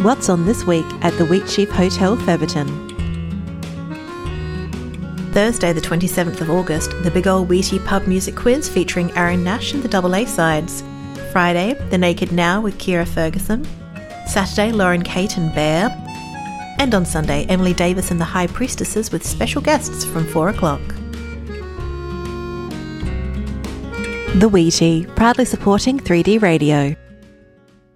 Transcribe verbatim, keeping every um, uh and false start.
What's on this week at the Wheatsheaf Hotel, Theberton? Thursday the twenty-seventh of August, the Big Ol' Wheatie Pub Music Quiz featuring Aaron Nash and the Double A Sides. Friday, The Naked Now with Kira Ferguson. Saturday, Lauren Kate and Bear. And on Sunday, Emily Davis and the High Priestesses with special guests from four o'clock. The Wheatie, proudly supporting three D Radio.